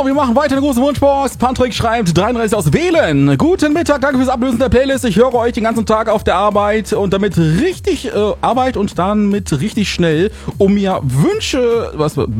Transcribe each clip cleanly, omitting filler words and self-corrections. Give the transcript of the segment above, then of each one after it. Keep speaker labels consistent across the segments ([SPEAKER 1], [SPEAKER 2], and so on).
[SPEAKER 1] wir machen weiter eine große Wunschbox. Patrick schreibt 33 aus Wählen. Guten Mittag, danke fürs Ablösen der Playlist. Ich höre euch den ganzen Tag auf der Arbeit und damit richtig Arbeit und dann mit richtig schnell, um mir Wünsche...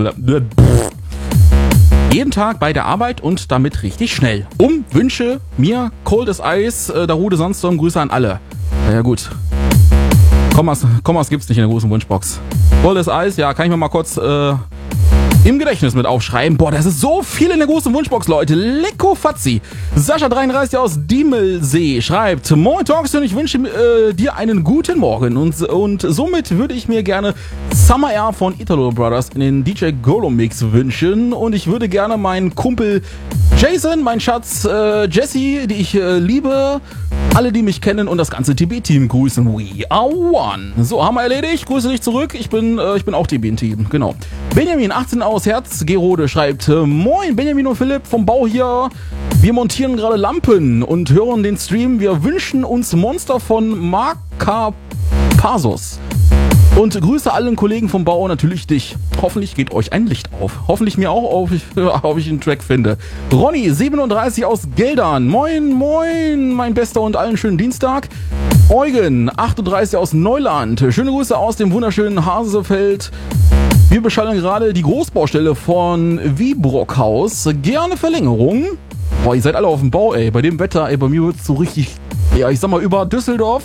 [SPEAKER 1] Jeden Tag bei der Arbeit und damit richtig schnell. Wünsche mir Cold as Ice, Darude Sandstorm, Grüße an alle. Ja gut. Kommas gibt's nicht in der großen Wunschbox. Cold as Ice, ja, kann ich mir mal kurz im Gedächtnis mit aufschreiben. Boah, das ist so viel in der großen Wunschbox, Leute. Lecko Fatzi. Sascha 33 aus Diemelsee schreibt: Moin Talkson, ich wünsche dir einen guten Morgen und somit würde ich mir gerne Summer Air von Italo Brothers in den DJ Golo Mix wünschen und ich würde gerne meinen Kumpel Jason, mein Schatz Jesse, die ich liebe, alle, die mich kennen und das ganze TB-Team grüßen. We are one. So, haben wir erledigt. Grüße dich zurück. Ich bin auch TB-Team. Genau. Benjamin, 18 aus Herzgerode, schreibt: Moin, Benjamin und Philipp vom Bau hier. Wir montieren gerade Lampen und hören den Stream. Wir wünschen uns Monster von Markapasos. Und Grüße allen Kollegen vom Bau, natürlich dich. Hoffentlich geht euch ein Licht auf. Hoffentlich mir auch, ob ich einen Track finde. Ronny, 37 aus Geldern. Moin, moin, mein Bester und allen schönen Dienstag. Eugen, 38 aus Neuland. Schöne Grüße aus dem wunderschönen Hasefeld. Wir beschallen gerade die Großbaustelle von Wiebrockhaus. Gerne Verlängerung. Boah, ihr seid alle auf dem Bau, ey. Bei dem Wetter, ey, bei mir wird's so richtig, ja, ich sag mal, über Düsseldorf.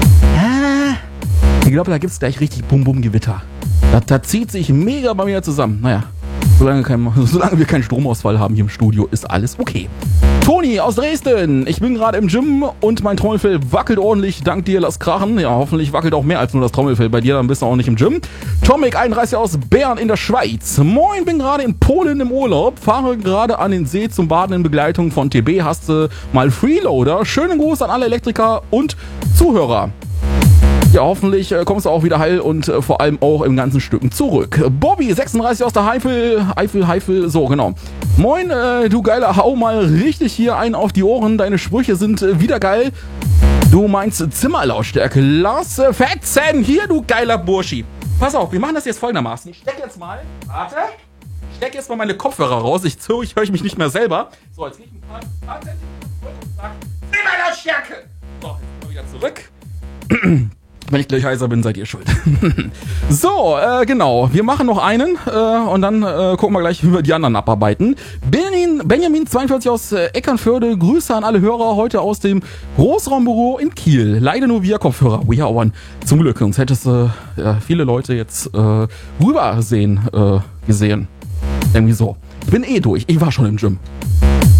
[SPEAKER 1] Ich glaube, da gibt's gleich richtig Bum-Bum-Gewitter. Da zieht sich mega bei mir zusammen. Naja, solange wir keinen Stromausfall haben hier im Studio, ist alles okay. Toni aus Dresden. Ich bin gerade im Gym und mein Trommelfell wackelt ordentlich. Dank dir, lass krachen. Ja, hoffentlich wackelt auch mehr als nur das Trommelfell bei dir. Dann bist du auch nicht im Gym. Tomic, 31 aus Bern in der Schweiz. Moin, bin gerade in Polen im Urlaub. Fahre gerade an den See zum Baden in Begleitung von TB. Hast du mal Freeloader? Schönen Gruß an alle Elektriker und Zuhörer. Ja, hoffentlich kommst du auch wieder heil und vor allem auch im ganzen Stücken zurück. Bobby, 36 aus der Eifel, so genau. Moin, du Geiler, hau mal richtig hier einen auf die Ohren. Deine Sprüche sind wieder geil. Du meinst Zimmerlautstärke. Lass fetzen, hier du geiler Burschi. Pass auf, wir machen das jetzt folgendermaßen. Ich steck jetzt mal meine Kopfhörer raus. Ich höre mich nicht mehr selber. So, jetzt gehe ich ein paar Zentimeter zurück und sage Zimmerlautstärke. So, jetzt kommen wir wieder zurück. Wenn ich gleich heiser bin, seid ihr schuld. So, genau. Wir machen noch einen und dann gucken wir gleich, wie wir die anderen abarbeiten. Benjamin 42 aus Eckernförde. Grüße an alle Hörer heute aus dem Großraumbüro in Kiel. Leider nur via Kopfhörer. We are one. Zum Glück. Sonst hättest du viele Leute jetzt gesehen. Irgendwie so. Ich bin durch. Ich war schon im Gym.